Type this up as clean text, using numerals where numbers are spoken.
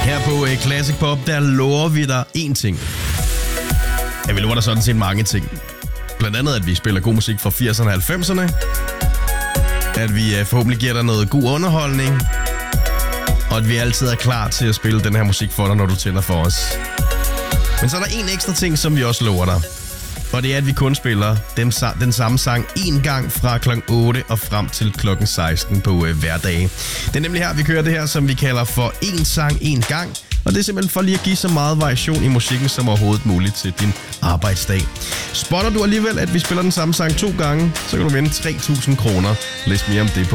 Her på Classic Pop, der lover vi dig én ting. Ja, vi lover dig sådan set mange ting. Blandt andet, at vi spiller god musik fra 80'erne og 90'erne. At vi forhåbentlig giver dig noget god underholdning. Og at vi altid er klar til at spille den her musik for dig, når du tænder for os. Men så er der en ekstra ting, som vi også lover dig. Og det er, at vi kun spiller den samme sang én gang fra kl. 8 og frem til kl. 16 på hverdage. Det er nemlig her, vi kører det her, som vi kalder for én sang, én gang. Og det er simpelthen for lige at give så meget variation i musikken som overhovedet muligt til din arbejdsdag. Spotter du alligevel, at vi spiller den samme sang 2 gange, så kan du vinde 3.000 kroner. Læs mere om det på